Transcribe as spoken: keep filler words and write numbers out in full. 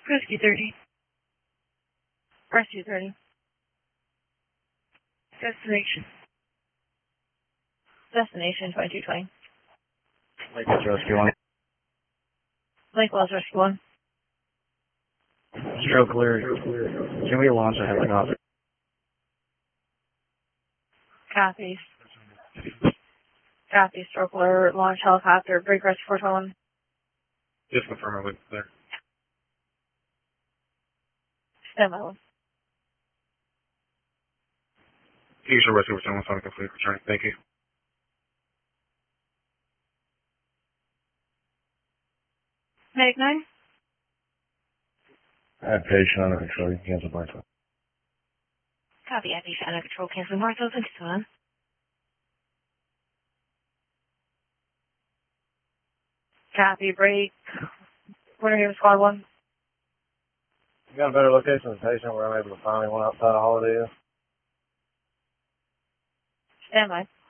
Rescue thirty. Rescue thirty. Destination. Destination twenty-two twenty. Lakewell's Rescue one. Lakewell's Rescue one. Stroke clear. Can we launch a helicopter? Copy. Copy. Stroke alert. Launch helicopter. Break rescue four twenty-one. Just confirm it with there. Stand by one. Future rescue return one complete return. Thank you. Medic nine. I have patient under control. You can cancel Bartow. Copy. I have patient under control. Canceling Bartow. Thank you, son. Copy. Break. Winter Haven Squad one. You got a better location of the patient where I'm able to find one outside of Holiday Inn? Stand by.